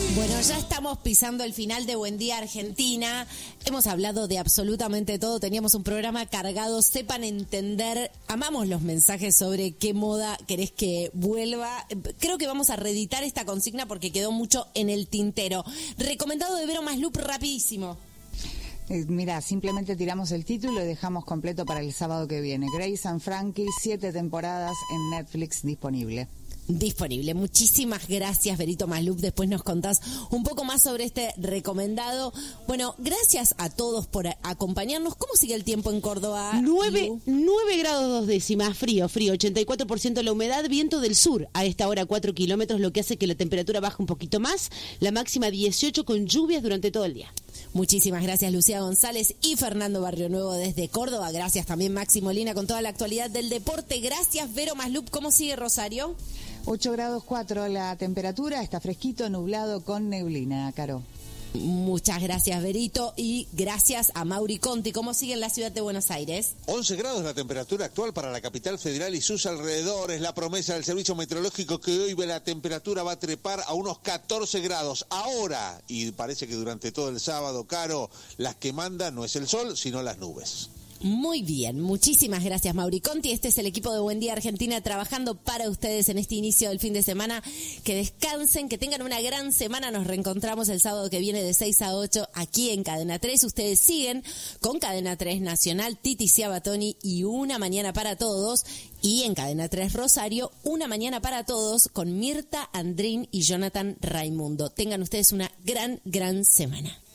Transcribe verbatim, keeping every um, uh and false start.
Bueno, ya estamos pisando el final de Buen Día Argentina. Hemos hablado de absolutamente todo. Teníamos un programa cargado. Sepan entender. Amamos los mensajes sobre qué moda querés que vuelva. Creo que vamos a reeditar esta consigna porque quedó mucho en el tintero. Recomendado de Vero Maslup, rapidísimo. Eh, mira, simplemente tiramos el título y dejamos completo para el sábado que viene. Grace and Frankie, siete temporadas en Netflix disponible. Disponible. Muchísimas gracias, Verito Maslup. Después nos contás un poco más sobre este recomendado. Bueno, gracias a todos por acompañarnos. ¿Cómo sigue el tiempo en Córdoba? nueve grados dos décimas, frío, frío, ochenta y cuatro por ciento la humedad, viento del sur a esta hora cuatro kilómetros, lo que hace que la temperatura baje un poquito más, la máxima dieciocho con lluvias durante todo el día. Muchísimas gracias, Lucía González y Fernando Barrio Nuevo desde Córdoba. Gracias también, Maxi Molina, con toda la actualidad del deporte. Gracias, Vero Maslup. ¿Cómo sigue Rosario? ocho grados cuatro la temperatura, está fresquito, nublado con neblina, Caro. Muchas gracias, Verito, y gracias a Mauri Conti. ¿Cómo sigue en la ciudad de Buenos Aires? once grados la temperatura actual para la capital federal y sus alrededores. La promesa del servicio meteorológico que hoy la temperatura va a trepar a unos catorce grados. Ahora, y parece que durante todo el sábado, Caro, las que mandan no es el sol, sino las nubes. Muy bien, muchísimas gracias, Mauri Conti. Este es el equipo de Buen Día Argentina trabajando para ustedes en este inicio del fin de semana. Que descansen, que tengan una gran semana. Nos reencontramos el sábado que viene de seis a ocho aquí en Cadena tres. Ustedes siguen con Cadena tres Nacional, Titi Ciabatoni y Una Mañana para Todos. Y en Cadena tres Rosario, Una Mañana para Todos con Mirta Andrín y Jonathan Raimundo. Tengan ustedes una gran, gran semana.